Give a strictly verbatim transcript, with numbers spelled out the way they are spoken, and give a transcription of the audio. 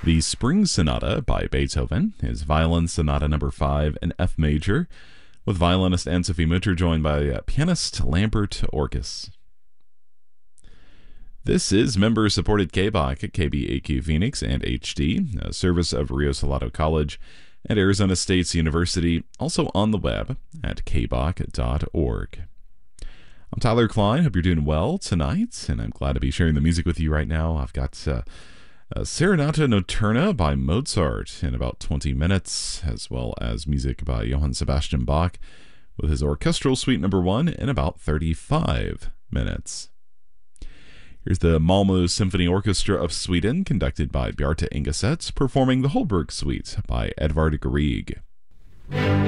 The Spring Sonata by Beethoven is Violin Sonata number five in F major, with violinist Anne-Sophie Mutter joined by uh, pianist Lambert Orkus. This is member-supported K B O C at K B A Q Phoenix and H D, a service of Rio Salado College and Arizona State University, also on the web at k b o c dot org. I'm Tyler Klein. Hope you're doing well tonight, and I'm glad to be sharing the music with you right now. I've got uh, uh, Serenata Notturna by Mozart in about twenty minutes, as well as music by Johann Sebastian Bach with his Orchestral Suite number one in about thirty-five minutes. Here's the Malmö Symphony Orchestra of Sweden, conducted by Bjarte Engeset, performing the Holberg Suite by Edvard Grieg.